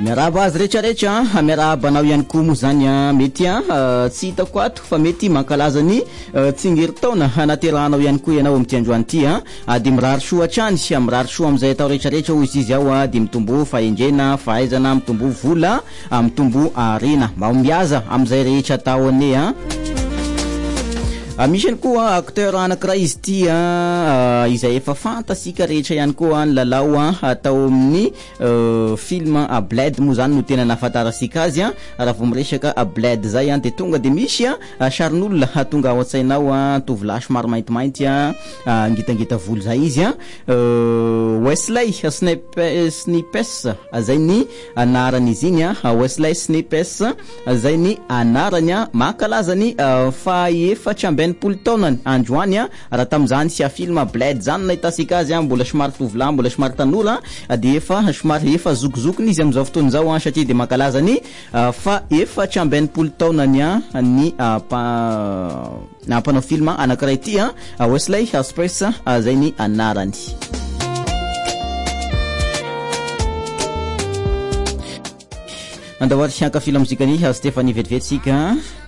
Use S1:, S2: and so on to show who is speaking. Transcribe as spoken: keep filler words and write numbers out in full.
S1: miarahaba azy rehetrarehetra miarahaba anao ihany koa moa zany mety a tsy hitako ato fa mety mankalaza ny tsingerin-taona hanaterahanao ihany koa ianao amin'ity androany ity a de mirary soa hatrany mirary soa amin'izay atao rehetrarehetra ho izy izy ao a de mitombo fahendrena fahaizana mitombo vola mitombo arena mba miaza amin'izay rehetra atao ane a misy ihany koa acteur anankiray izy ity a izay efa fantasika rehetra ihany koa ny lalao a atao amin'ny film a Bled moa zany no tena nahafantarasika azy a raha vao miresaka Bled zay a de tonga de misy a sarin'olona tonga ao an-tsainao a tovolahy somary maintimainty a ngitangita volo zay izy a Wesley Snipes zay ny anaran'izy iny a Wesley Snipes zay ny anarany a makalazany fa efatra ambinipolo taonany androany a raha tam'izany sy a film Bled zany nahitasika azy a mbola somary tovolahy mbola somary tanora de efa somary efa zokizokiny izy am'izao fotoana zao a satria de makalazany fa efatra ambinipolo taonany a ny nampanao film anankiray ity a Wesley Snipes zay ny anarany andawary sianka fila muzikany Stéphanie vetivetsika